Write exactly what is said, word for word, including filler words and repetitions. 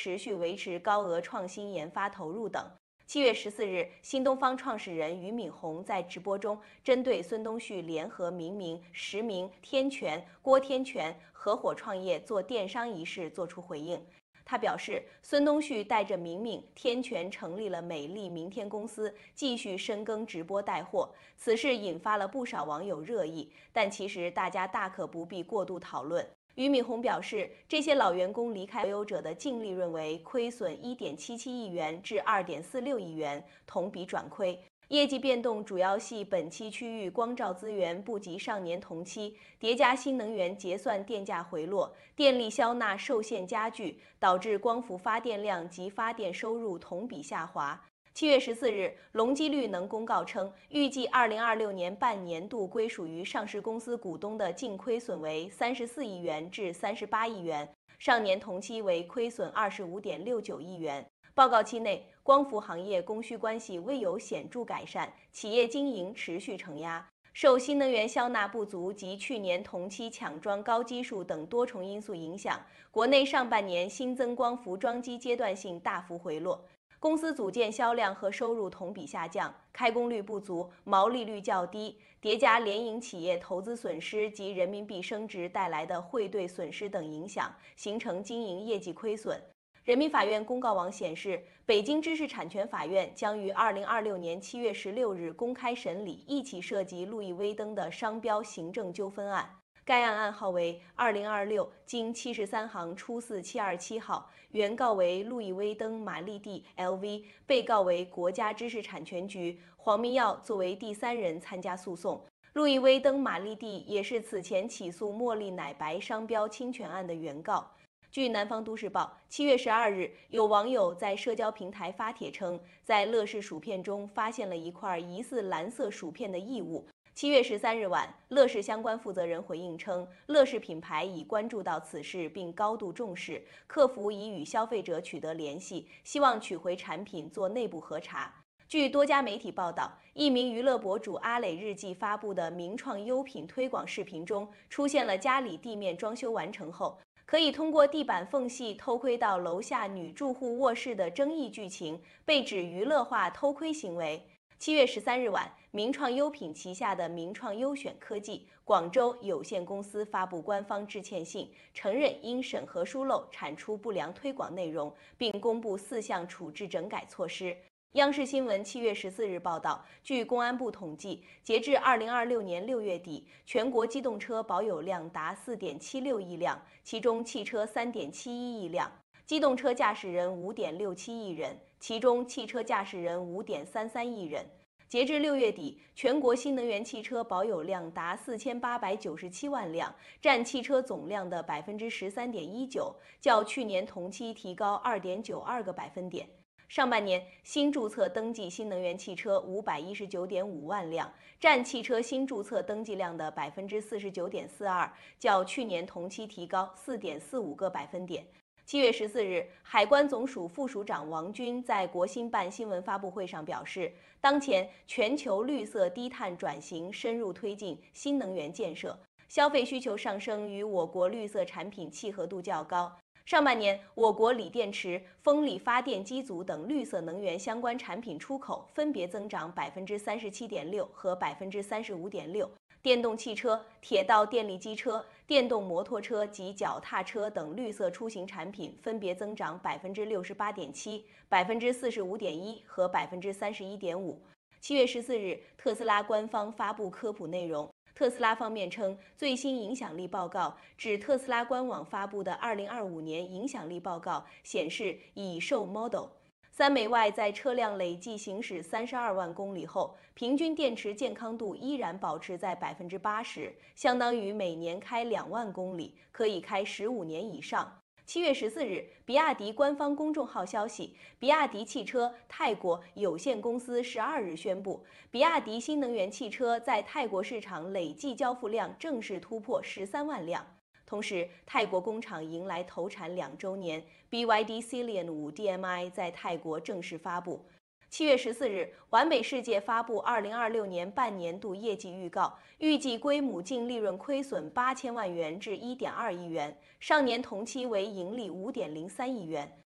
持续维持高额创新研发投入等。七月十四日，新东方创始人俞敏洪在直播中针对孙东旭联合明明、实名、天全、郭天全合伙创业做电商一事作出回应。他表示，孙东旭带着明明、天全成立了美丽明天公司，继续深耕直播带货。此事引发了不少网友热议，但其实大家大可不必过度讨论。俞敏洪表示，这些老员工离开所有者的净利润为亏损 一点七七亿元至 二点四六亿元，同比转亏。业绩变动主要系本期区域光照资源不及上年同期，叠加新能源结算电价回落，电力销纳受限加剧，导致光伏发电量及发电收入同比下滑。七月十四日，隆基绿能公告称，预计二零二六年半年度归属于上市公司股东的净亏损为三十四亿元至三十八亿元，上年同期为亏损二十五点六九亿元。报告期内，光伏行业供需关系未有显著改善，企业经营持续承压。受新能源销纳不足及去年同期抢装高基数等多重因素影响，国内上半年新增光伏装机阶段性大幅回落。公司组件销量和收入同比下降，开工率不足，毛利率较低，叠加联营企业投资损失及人民币升值带来的汇兑损失等影响，形成经营业绩亏损。人民法院公告网显示，北京知识产权法院将于二零二六年七月十六日公开审理一起涉及路易威登的商标行政纠纷案。该案案号为二零二六经七十三行初四七二七号，原告为路易威登玛丽蒂 L V， 被告为国家知识产权局。黄明耀作为第三人参加诉讼。路易威登玛丽蒂也是此前起诉茉莉奶白商标侵权案的原告。据南方都市报，七月十二日，有网友在社交平台发帖称，在乐事薯片中发现了一块疑似蓝色薯片的异物。七月十三日晚，乐事相关负责人回应称，乐事品牌已关注到此事并高度重视，客服已与消费者取得联系，希望取回产品做内部核查。据多家媒体报道，一名娱乐博主阿磊日记发布的名创优品推广视频中，出现了家里地面装修完成后，可以通过地板缝隙偷窥到楼下女住户卧室的争议剧情，被指娱乐化偷窥行为。七月十三日晚，名创优品旗下的名创优选科技广州有限公司发布官方致歉信，承认因审核疏漏产出不良推广内容，并公布四项处置整改措施。央视新闻七月十四日报道，据公安部统计，截至二零二六年六月底，全国机动车保有量达四点七六亿辆，其中汽车三点七一亿辆，机动车驾驶人五点六七亿人，其中汽车驾驶人五点三三亿人。截至六月底，全国新能源汽车保有量达四千八百九十七万辆，占汽车总量的百分之十三点一九，较去年同期提高二点九二个百分点。上半年新注册登记新能源汽车五百一十九点五万辆，占汽车新注册登记量的百分之四十九点四二，较去年同期提高四点四五个百分点。七月十四日，海关总署副署长王军在国新办新闻发布会上表示，当前全球绿色低碳转型深入推进新能源建设，消费需求上升与我国绿色产品契合度较高。上半年，我国锂电池、风力发电机组等绿色能源相关产品出口分别增长百分之三十七点六和百分之三十五点六。电动汽车、铁道电力机车、电动摩托车及脚踏车等绿色出行产品分别增长百分之六十八点七、百分之四十五点一和百分之三十一点五。七月十四日，特斯拉官方发布科普内容。特斯拉方面称，最新影响力报告指特斯拉官网发布的二零二五年影响力报告显示，已售 Model 三美 Y 在车辆累计行驶三十二万公里后，平均电池健康度依然保持在百分之八十，相当于每年开两万公里，可以开十五年以上。七月十四日，比亚迪官方公众号消息，比亚迪汽车泰国有限公司十二日宣布，比亚迪新能源汽车在泰国市场累计交付量正式突破十三万辆。同时，泰国工厂迎来投产两周年 ，B Y D Ceylon 五 D M I 在泰国正式发布。七月十四日，完美世界发布二零二六年半年度业绩预告，预计归母净利润亏损八千万元至一点二亿元，上年同期为盈利五点零三亿元。